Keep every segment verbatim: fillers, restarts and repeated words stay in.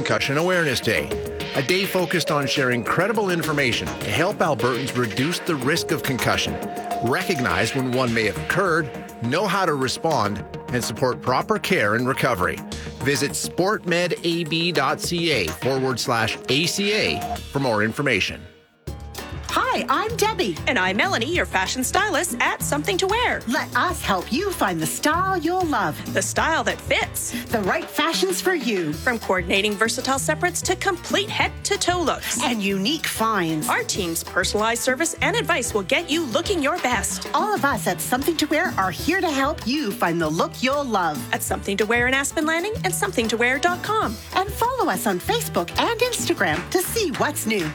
Concussion Awareness Day, a day focused on sharing credible information to help Albertans reduce the risk of concussion, recognize when one may have occurred, know how to respond, and support proper care and recovery. Visit sportmedab.ca forward slash ACA for more information. Hi, I'm Debbie. And I'm Melanie, your fashion stylist at Something to Wear. Let us help you find the style you'll love. The style that fits. The right fashions for you. From coordinating versatile separates to complete head-to-toe looks. And unique finds. Our team's personalized service and advice will get you looking your best. All of us at Something to Wear are here to help you find the look you'll love. At Something to Wear in Aspen Landing and something to wear dot com. And follow us on Facebook and Instagram to see what's new.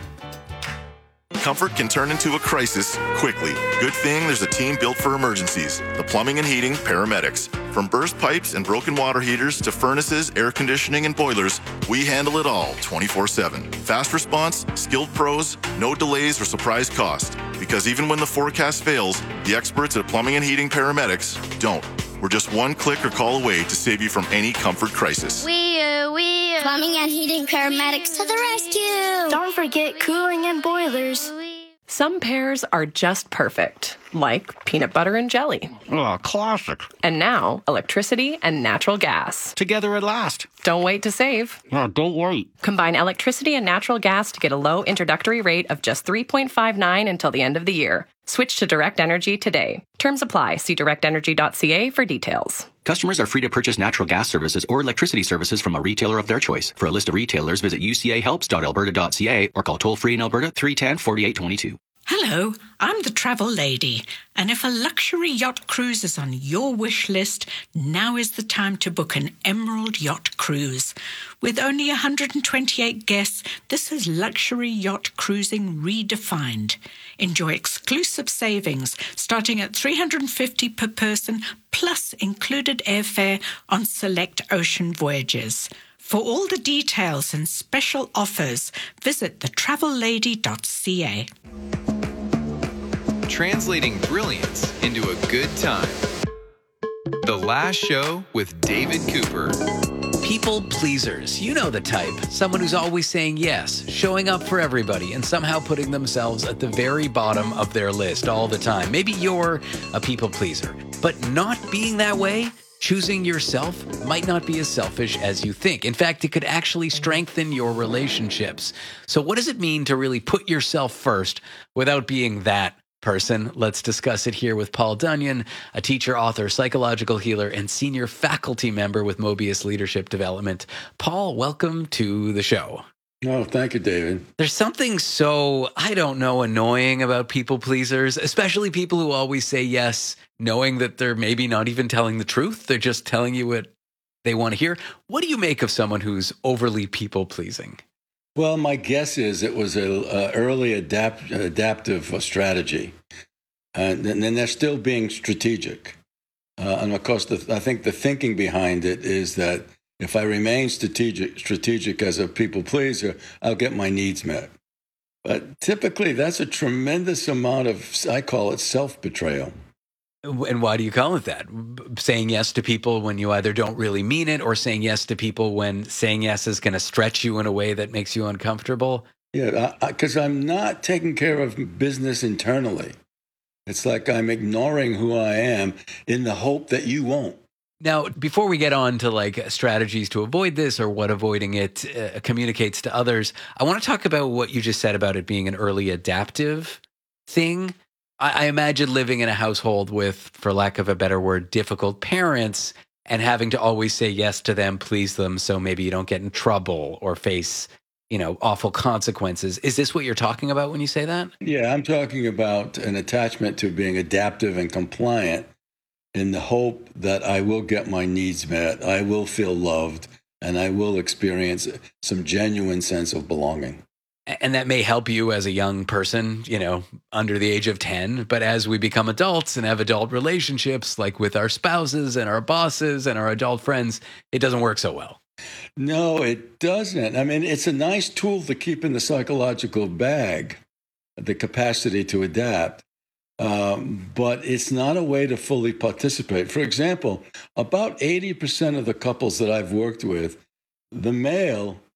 Comfort can turn into a crisis quickly. Good thing there's a team built for emergencies. The Plumbing and Heating Paramedics. From burst pipes and broken water heaters to furnaces, air conditioning, and boilers, we handle it all twenty-four seven. Fast response, skilled pros, no delays or surprise cost. Because even when the forecast fails, the experts at Plumbing and Heating Paramedics don't. We're just one click or call away to save you from any comfort crisis. We, uh, we, uh, Plumbing and Heating Paramedics to the rescue. Don't forget cooling and boilers. Some pairs are just perfect, like peanut butter and jelly. Oh, classic. And now, electricity and natural gas. Together at last. Don't wait to save. No, don't wait. Combine electricity and natural gas to get a low introductory rate of just three point five nine until the end of the year. Switch to Direct Energy today. Terms apply. See direct energy dot c a for details. Customers are free to purchase natural gas services or electricity services from a retailer of their choice. For a list of retailers, visit u c a helps dot alberta dot c a or call toll-free in Alberta three one zero, four eight two two. Hello, I'm the travel lady, and if a luxury yacht cruise is on your wish list, now is the time to book an Emerald Yacht Cruise. With only one hundred twenty-eight guests, this is luxury yacht cruising redefined. Enjoy exclusive savings starting at three hundred fifty dollars per person, plus included airfare on select ocean voyages. For all the details and special offers, visit the travel lady dot c a. Translating brilliance into a good time. The Last Show with David Cooper. People pleasers. You know the type. Someone who's always saying yes, showing up for everybody, and somehow putting themselves at the very bottom of their list all the time. Maybe you're a people pleaser, but not being that way, choosing yourself might not be as selfish as you think. In fact, it could actually strengthen your relationships. So what does it mean to really put yourself first without being that person? Let's discuss it here with Paul Dunyan, a teacher, author, psychological healer, and senior faculty member with Mobius Leadership Development. Paul, welcome to the show. Oh, thank you, David. There's something so, I don't know, annoying about people pleasers, especially people who always say yes, knowing that they're maybe not even telling the truth. They're just telling you what they want to hear. What do you make of someone who's overly people pleasing? Well, my guess is it was an early adapt, adaptive strategy. And then they're still being strategic. Uh, and of course, the, I think the thinking behind it is that if I remain strategic, strategic as a people pleaser, I'll get my needs met. But typically, that's a tremendous amount of, I call it self-betrayal. And why do you call it that? Saying yes to people when you either don't really mean it, or saying yes to people when saying yes is going to stretch you in a way that makes you uncomfortable? Yeah, because I'm not taking care of business internally. It's like I'm ignoring who I am in the hope that you won't. Now, before we get on to like strategies to avoid this or what avoiding it uh, communicates to others, I want to talk about what you just said about it being an early adaptive thing. I, I imagine living in a household with, for lack of a better word, difficult parents and having to always say yes to them, please them, so maybe you don't get in trouble or face, you know, awful consequences. Is this what you're talking about when you say that? Yeah, I'm talking about an attachment to being adaptive and compliant in the hope that I will get my needs met, I will feel loved, and I will experience some genuine sense of belonging. And that may help you as a young person, you know, under the age of ten. But as we become adults and have adult relationships, like with our spouses and our bosses and our adult friends, it doesn't work so well. No, it doesn't. I mean, it's a nice tool to keep in the psychological bag, the capacity to adapt. Um, but it's not a way to fully participate. For example, about eighty percent of the couples that I've worked with, the male